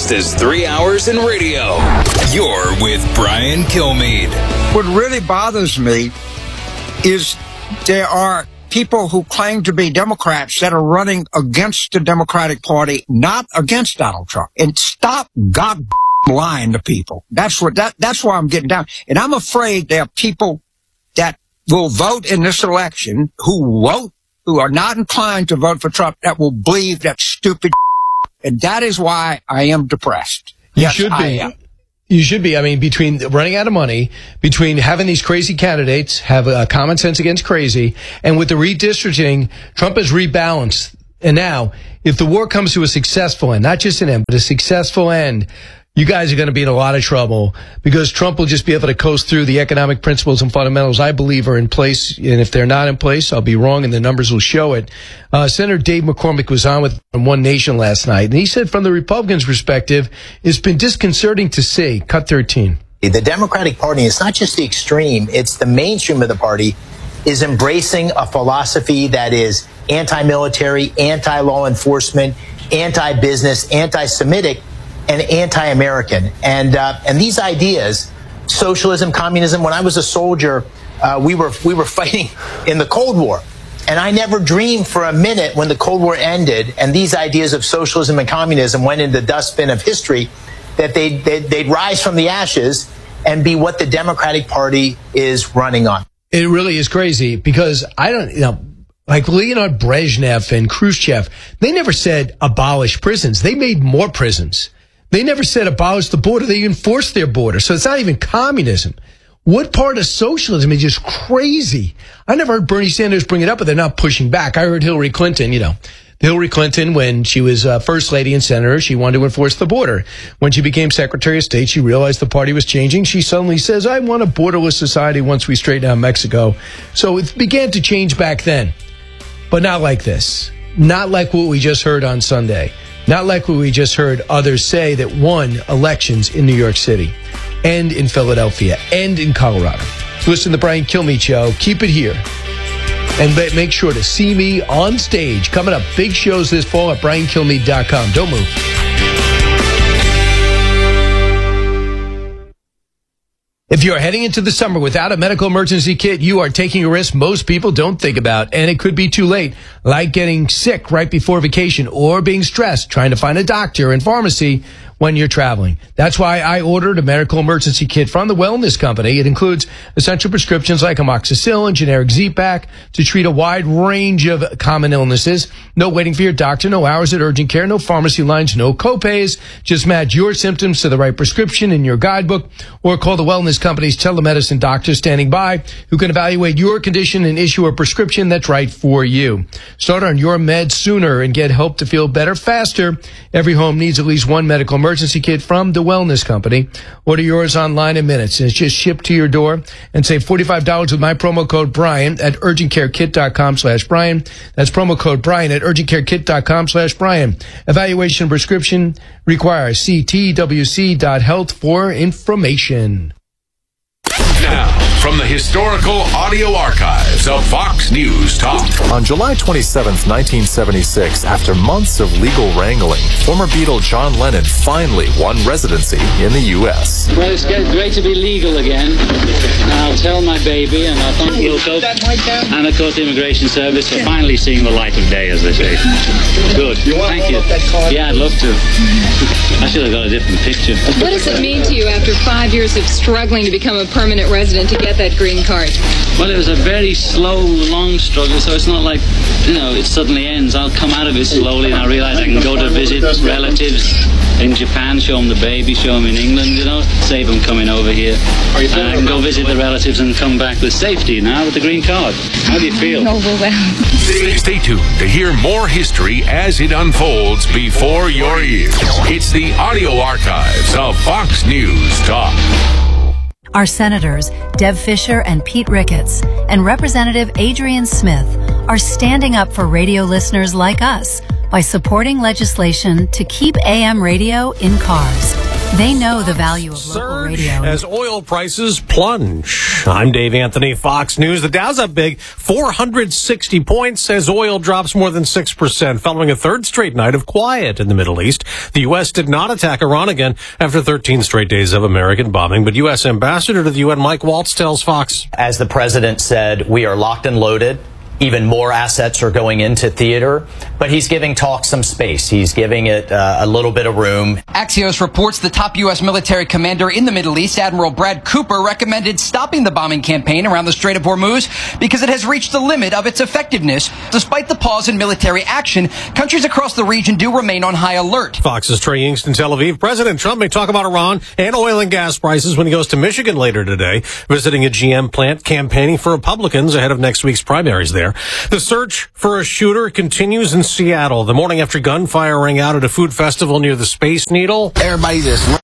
fastest 3 hours in radio. You're with Brian Kilmeade. What really bothers me is there are people who claim to be Democrats that are running against the Democratic Party, not against Donald Trump. And stop lying to people. That's why I'm getting down. And I'm afraid there are people that will vote in this election who are not inclined to vote for Trump, that will believe that stupid. And that is why I am depressed. You should be. You should be. I mean, between running out of money, between having these crazy candidates have common sense against crazy, and with the redistricting, Trump has rebalanced. And now, if the war comes to a successful end, not just an end, but a successful end, you guys are going to be in a lot of trouble because Trump will just be able to coast through the economic principles and fundamentals I believe are in place. And if they're not in place, I'll be wrong and the numbers will show it. Senator Dave McCormick was on One Nation last night, and he said from the Republicans' perspective, it's been disconcerting to see. Cut 13. The Democratic Party, it's not just the extreme, it's the mainstream of the party, is embracing a philosophy that is anti-military, anti-law enforcement, anti-business, anti-Semitic, and anti-American. And these ideas, socialism, communism, when I was a soldier, we were fighting in the Cold War. And I never dreamed for a minute when the Cold War ended and these ideas of socialism and communism went into the dustbin of history that they'd rise from the ashes and be what the Democratic Party is running on. It really is crazy because like Leonid Brezhnev and Khrushchev, they never said abolish prisons. They made more prisons. They never said abolish the border. They enforced their border. So it's not even communism. What part of socialism is just crazy? I never heard Bernie Sanders bring it up, but they're not pushing back. I heard Hillary Clinton, Hillary Clinton, when she was first lady and senator, she wanted to enforce the border. When she became Secretary of State, she realized the party was changing. She suddenly says, I want a borderless society once we straighten out Mexico. So it began to change back then, but not like this. Not like what we just heard on Sunday. Not like what we just heard others say that won elections in New York City and in Philadelphia and in Colorado. Listen to the Brian Kilmeade Show. Keep it here. And make sure to see me on stage. Coming up, big shows this fall at BrianKilmeade.com. Don't move. If you're heading into the summer without a medical emergency kit, you are taking a risk most people don't think about, and it could be too late, like getting sick right before vacation or being stressed trying to find a doctor and pharmacy when you're traveling. That's why I ordered a medical emergency kit from the Wellness Company. It includes essential prescriptions like amoxicillin, generic Z-Pak to treat a wide range of common illnesses. No waiting for your doctor, no hours at urgent care, no pharmacy lines, no copays. Just match your symptoms to the right prescription in your guidebook or call the Wellness Company's telemedicine doctor standing by who can evaluate your condition and issue a prescription that's right for you. Start on your meds sooner and get help to feel better faster. Every home needs at least one medical emergency kit from the Wellness Company. Order yours online in minutes, and it's just shipped to your door. And save $45 with my promo code Brian at urgentcarekit.com/Brian. That's promo code Brian at urgentcarekit.com/Brian. Evaluation and prescription requires ctwc.health for information. Now, from the historical audio archives of Fox News Talk. On July 27, 1976, after months of legal wrangling, former Beatle John Lennon finally won residency in the U.S. Well, it's great to be legal again. I'll tell my baby, and I'll thank Wilco and, of course, the Immigration Service for finally seeing the light of day, as they say. Good. Thank you. Yeah, I'd love to. I should have got a different picture. What does it mean to you after 5 years of struggling to become a permanent resident to get that green card? Well, it was a very slow, long struggle, so it's not like, it suddenly ends. I'll come out of it slowly, and I realize I can go to visit relatives in Japan, show them the baby, show them in England, save them coming over here. And I can go visit the relatives and come back with safety now with the green card. How do you feel? Overwhelmed. Stay tuned to hear more history as it unfolds before your ears. It's the audio archives of Fox News Talk. Our senators, Deb Fischer and Pete Ricketts, and Representative Adrian Smith are standing up for radio listeners like us by supporting legislation to keep AM radio in cars. They know the value of local radio. As oil prices plunge. I'm Dave Anthony, Fox News. The Dow's up big, 460 points as oil drops more than 6%, following a third straight night of quiet in the Middle East. The U.S. did not attack Iran again after 13 straight days of American bombing, but U.S. Ambassador to the UN Mike Waltz tells Fox. As the president said, we are locked and loaded. Even more assets are going into theater, but he's giving talk some space. He's giving it a little bit of room. Axios reports the top U.S. military commander in the Middle East, Admiral Brad Cooper, recommended stopping the bombing campaign around the Strait of Hormuz because it has reached the limit of its effectiveness. Despite the pause in military action, countries across the region do remain on high alert. Fox's Trey Yingst in Tel Aviv. President Trump may talk about Iran and oil and gas prices when he goes to Michigan later today, visiting a GM plant, campaigning for Republicans ahead of next week's primaries there. The search for a shooter continues in Seattle the morning after gunfire rang out at a food festival near the Space Needle. Everybody just